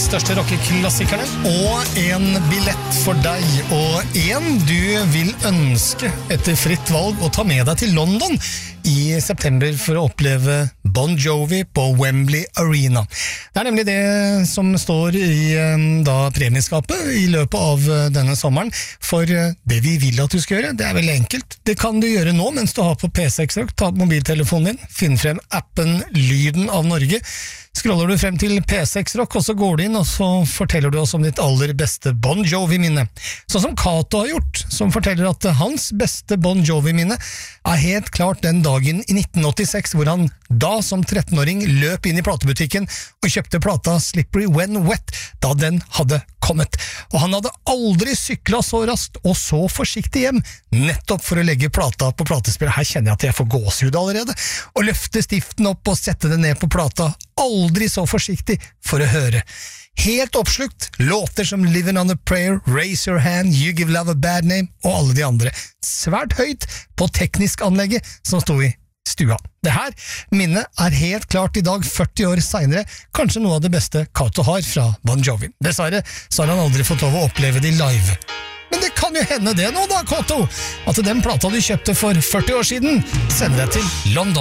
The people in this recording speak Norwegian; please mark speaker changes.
Speaker 1: største rockeklassikerne. Og en billett for deg, og en du vil ønske etter fritt valg å ta med deg til London i september for å oppleve Bon Jovi på Wembley Arena. Det er nemlig det som står i premieskapet i løpet av denne sommeren, for det vi vil at du skal gjøre, det er veldig enkelt. Det kan du gjøre nå mens du har på P6 Rock. Ta mobiltelefonen din, finn frem appen Lyden av Norge, scroller du frem til P6 Rock, og så går du inn, og så forteller du oss om ditt aller beste Bon Jovi-minne. Sånn som Kato har gjort, som forteller at hans beste Bon Jovi-minne er helt klart den dagen i 1986, hvor han da som 13-åring løp inn i platebutikken og kjøpte plata Slippery When Wet, da den hadde kommet. Og han hadde aldri syklet så raskt og så forsiktig hjem, nettopp for å legge plata på platespiller. Her kjenner jeg at jeg får gåsehud allerede. Og løfte stiften opp og sette den ned på plata, aldri så forsiktig for å høre. Helt oppslukt, låter som Living on a Prayer, Raise Your Hand, You Give Love a Bad Name og alle de andre. Svært høyt på teknisk anlegget som sto i stua. Det her minnet er helt klart i dag, 40 år senere, kanskje noe av det beste Kato har fra Bon Jovi. Dessverre så har han aldri fått lov å oppleve de live. Men det kan jo hende det nå da, Kato, at den plata du kjøpte for 40 år siden sender deg til London.